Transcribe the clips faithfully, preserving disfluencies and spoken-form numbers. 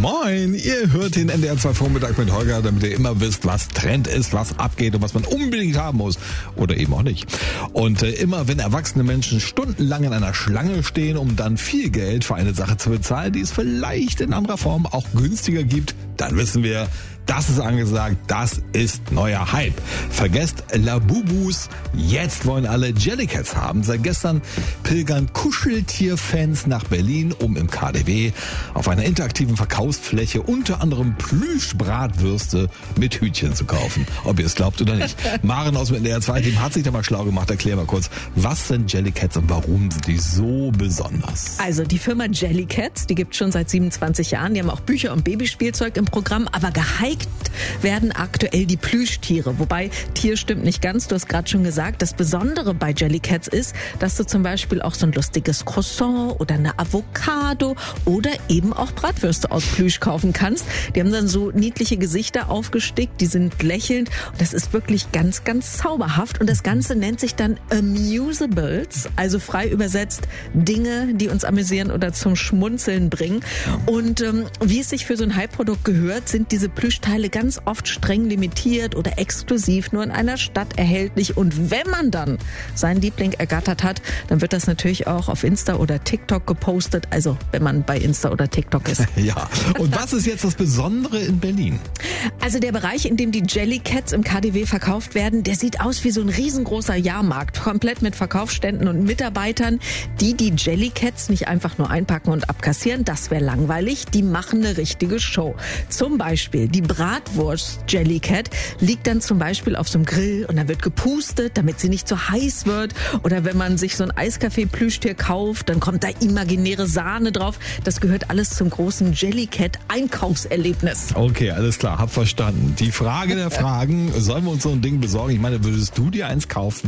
Moin, ihr hört den N D R zwei Vormittag mit Holger, damit ihr immer wisst, was Trend ist, was abgeht und was man unbedingt haben muss oder eben auch nicht. Und äh, immer wenn erwachsene Menschen stundenlang in einer Schlange stehen, um dann viel Geld für eine Sache zu bezahlen, die es vielleicht in anderer Form auch günstiger gibt, dann wissen wir, das ist angesagt, das ist neuer Hype. Vergesst Labubus, jetzt wollen alle Jellycats haben. Seit gestern pilgern Kuscheltierfans nach Berlin, um im K D W auf einer interaktiven Verkaufsfläche unter anderem Plüschbratwürste mit Hütchen zu kaufen. Ob ihr es glaubt oder nicht. Maren aus dem N D R zwei Team hat sich da mal schlau gemacht. Erklär mal kurz, was sind Jellycats und warum sind die so besonders? Also die Firma Jellycats, die gibt es schon seit siebenundzwanzig Jahren. Die haben auch Bücher und Babyspielzeug im Programm, aber geheim werden aktuell die Plüschtiere. Wobei, Tier stimmt nicht ganz, du hast gerade schon gesagt. Das Besondere bei Jellycats ist, dass du zum Beispiel auch so ein lustiges Croissant oder eine Avocado oder eben auch Bratwürste aus Plüsch kaufen kannst. Die haben dann so niedliche Gesichter aufgestickt, die sind lächelnd und das ist wirklich ganz, ganz zauberhaft. Und das Ganze nennt sich dann Amusables, also frei übersetzt Dinge, die uns amüsieren oder zum Schmunzeln bringen. Und ähm, wie es sich für so ein Hype-Produkt gehört, sind diese Plüschteile ganz oft streng limitiert oder exklusiv nur in einer Stadt erhältlich. Und wenn man dann seinen Liebling ergattert hat, dann wird das natürlich auch auf Insta oder TikTok gepostet. Also wenn man bei Insta oder TikTok ist. Ja. Und was ist jetzt das Besondere in Berlin? Also der Bereich, in dem die Jellycats im K D W verkauft werden, der sieht aus wie so ein riesengroßer Jahrmarkt. Komplett mit Verkaufsständen und Mitarbeitern, die die Jellycats nicht einfach nur einpacken und abkassieren. Das wäre langweilig. Die machen eine richtige Show. Zum Beispiel die Bratwurst Jellycat liegt dann zum Beispiel auf so einem Grill und dann wird gepustet, damit sie nicht zu heiß wird. Oder wenn man sich so ein Eiskaffee-Plüschtier kauft, dann kommt da imaginäre Sahne drauf. Das gehört alles zum großen Jellycat-Einkaufserlebnis. Okay, alles klar, hab verstanden. Die Frage der Fragen, sollen wir uns so ein Ding besorgen? Ich meine, würdest du dir eins kaufen?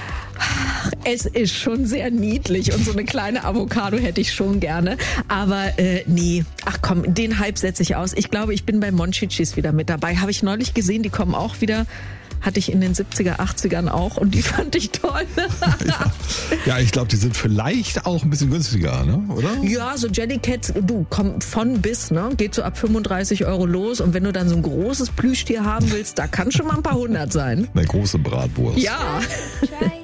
Es ist schon sehr niedlich und so eine kleine Avocado hätte ich schon gerne. Aber äh, nee, ach komm, den Hype setze ich aus. Ich glaube, ich bin bei Monchichis wieder mit dabei. Habe ich neulich gesehen, die kommen auch wieder. Hatte ich in den siebziger, achtzigern auch und die fand ich toll. Ja, ja, ich glaube, die sind vielleicht auch ein bisschen günstiger, ne? Oder? Ja, so Jellycats, du, komm von bis, ne? Geht so ab fünfunddreißig Euro los und wenn du dann so ein großes Plüschtier haben willst, da kann schon mal ein paar hundert sein. Eine große Bratwurst. Ja.